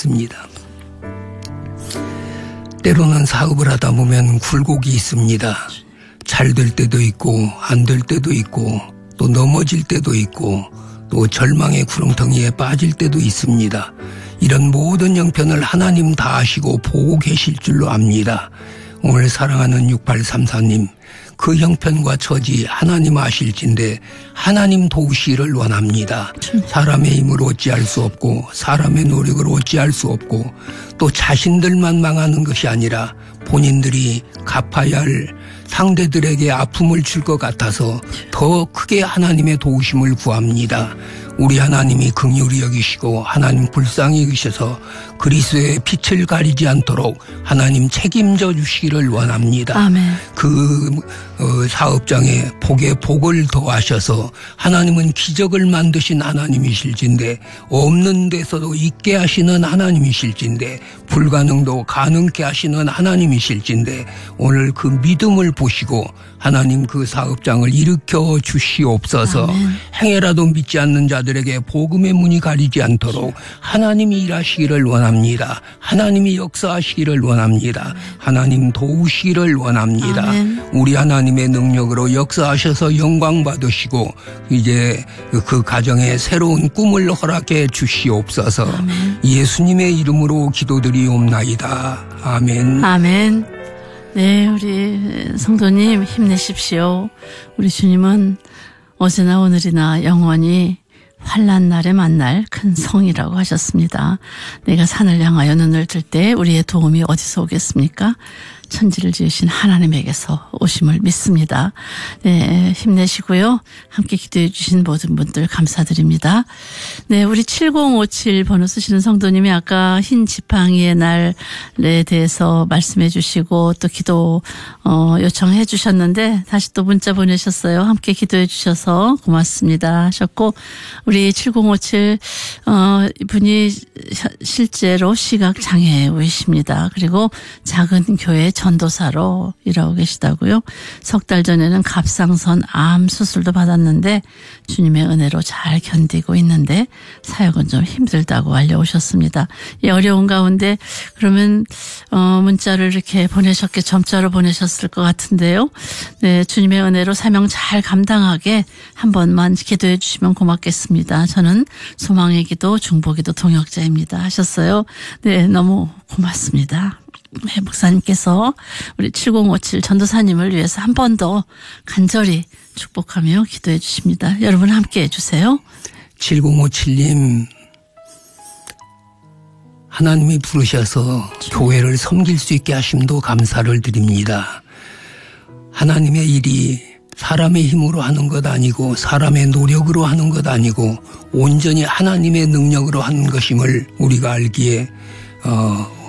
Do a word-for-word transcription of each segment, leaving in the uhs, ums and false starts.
있습니다. 때로는 사업을 하다 보면 굴곡이 있습니다. 잘 될 때도 있고 안 될 때도 있고 또 넘어질 때도 있고 또 절망의 구렁텅이에 빠질 때도 있습니다. 이런 모든 형편을 하나님 다 아시고 보고 계실 줄로 압니다. 오늘 사랑하는 육팔삼사님, 그 형편과 처지 하나님 아실진데 하나님 도우시기를 원합니다. 사람의 힘으로 어찌할 수 없고 사람의 노력으로 어찌할 수 없고 또 자신들만 망하는 것이 아니라 본인들이 갚아야 할 상대들에게 아픔을 줄 것 같아서 더 크게 하나님의 도우심을 구합니다. 우리 하나님이 긍휼히 여기시고 하나님 불쌍히 여기셔서 그리스도의 빛을 가리지 않도록 하나님 책임져 주시기를 원합니다. 아멘. 그 사업장에 복에 복을 더하셔서 하나님은 기적을 만드신 하나님이실진데 없는 데서도 있게 하시는 하나님이실진데 불가능도 가능케 하시는 하나님이실진데 오늘 그 믿음을 보시고 하나님 그 사업장을 일으켜 주시옵소서. 아멘. 행여라도 믿지 않는 자들에게 복음의 문이 가리지 않도록 하나님이 일하시기를 원합니다. 하나님이 역사하시기를 원합니다. 하나님 도우시기를 원합니다. 아멘. 우리 하나님의 능력으로 역사하셔서 영광 받으시고 이제 그 가정에 새로운 꿈을 허락해 주시옵소서. 아멘. 예수님의 이름으로 기도드리옵나이다. 아멘. 아멘. 네, 우리 성도님 힘내십시오. 우리 주님은 어제나 오늘이나 영원히 환난 날에 만날 큰 성이라고 하셨습니다. 내가 산을 향하여 눈을 들 때 우리의 도움이 어디서 오겠습니까? 천지를 지으신 하나님에게서 오심을 믿습니다. 네, 힘내시고요. 함께 기도해 주신 모든 분들 감사드립니다. 네, 우리 칠공오칠 번호 쓰시는 성도님이 아까 흰 지팡이의 날에 대해서 말씀해 주시고 또 기도 어, 요청해 주셨는데 다시 또 문자 보내셨어요. 함께 기도해 주셔서 고맙습니다 하셨고 우리 칠공오칠 어, 이분이 실제로 시각장애우이십니다. 그리고 작은 교회 전도사로 일하고 계시다고요. 석 달 전에는 갑상선 암 수술도 받았는데 주님의 은혜로 잘 견디고 있는데 사역은 좀 힘들다고 알려오셨습니다. 이 어려운 가운데 그러면 어, 문자를 이렇게 보내셨게 점자로 보내셨을 것 같은데요. 네, 주님의 은혜로 사명 잘 감당하게 한 번만 기도해 주시면 고맙겠습니다. 저는 소망의 기도, 중보기도 동역자입니다 하셨어요. 네, 너무 고맙습니다. 네, 목사님께서 우리 칠공오칠 전도사님을 위해서 한 번 더 간절히 축복하며 기도해 주십니다. 여러분 함께 해주세요. 칠공오칠님 하나님이 부르셔서 교회를 섬길 수 있게 하심도 감사를 드립니다. 하나님의 일이 사람의 힘으로 하는 것 아니고 사람의 노력으로 하는 것 아니고 온전히 하나님의 능력으로 하는 것임을 우리가 알기에 어,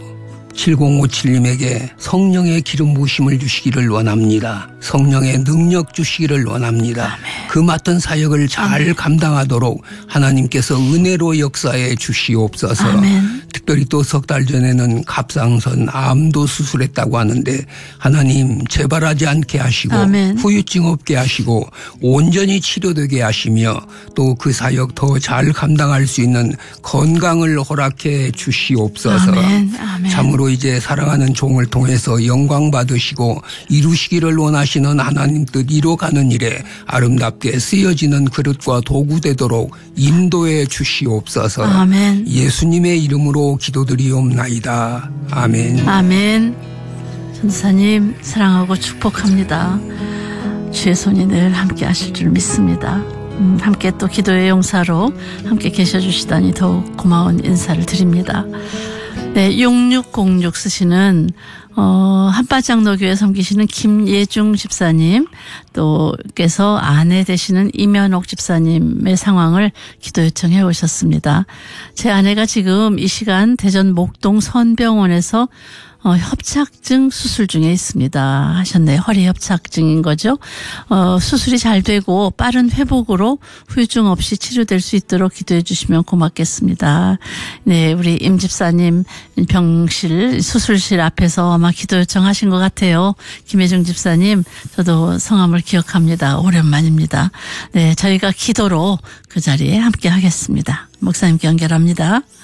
칠공오칠님에게 성령의 기름 부으심을 주시기를 원합니다. 성령의 능력 주시기를 원합니다. 아멘. 그 맡은 사역을 잘 아멘. 감당하도록 하나님께서 은혜로 역사해 주시옵소서. 아멘. 특별히 또 석 달 전에는 갑상선 암도 수술했다고 하는데 하나님 재발하지 않게 하시고 아멘. 후유증 없게 하시고 온전히 치료되게 하시며 또 그 사역 더 잘 감당할 수 있는 건강을 허락해 주시옵소서. 아멘. 아멘. 참으로 이제 사랑하는 종을 통해서 영광 받으시고 이루시기를 원하시는 하나님 뜻 이뤄가는 일에 아름답게 쓰여지는 그릇과 도구 되도록 인도해 주시옵소서. 아멘. 예수님의 이름으로 기도드리옵나이다. 아멘. 아멘. 전도사님 사랑하고 축복합니다. 주의 손이 늘 함께 하실 줄 믿습니다. 음, 함께 또 기도의 용사로 함께 계셔주시다니 더욱 고마운 인사를 드립니다. 네, 육육공육 쓰시는 어, 한바장로교회 섬기시는 김예중 집사님 또께서 아내 되시는 이면옥 집사님의 상황을 기도 요청해 오셨습니다. 제 아내가 지금 이 시간 대전 목동 선병원에서 어, 협착증 수술 중에 있습니다 하셨네요. 허리 협착증인 거죠. 어, 수술이 잘 되고 빠른 회복으로 후유증 없이 치료될 수 있도록 기도해 주시면 고맙겠습니다. 네, 우리 임 집사님 병실 수술실 앞에서 아마 기도 요청하신 것 같아요. 김혜중 집사님 저도 성함을 기억합니다. 오랜만입니다. 네, 저희가 기도로 그 자리에 함께 하겠습니다. 목사님께 연결합니다.